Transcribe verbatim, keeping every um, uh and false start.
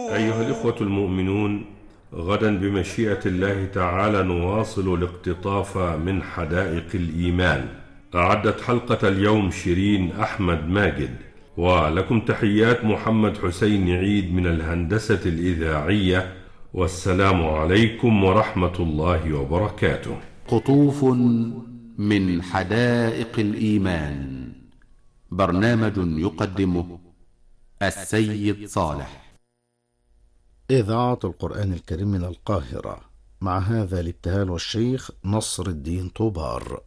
أيها الإخوة المؤمنون، غدا بمشيئة الله تعالى نواصل الاقتطاف من حدائق الإيمان. أعدت حلقة اليوم شيرين أحمد ماجد، ولكم تحيات محمد حسين عيد من الهندسة الإذاعية، والسلام عليكم ورحمة الله وبركاته. قطوف من حدائق الإيمان، برنامج يقدمه السيد صالح. إذاعة القرآن الكريم من القاهرة، مع هذا الابتهال والشيخ نصر الدين طوبار.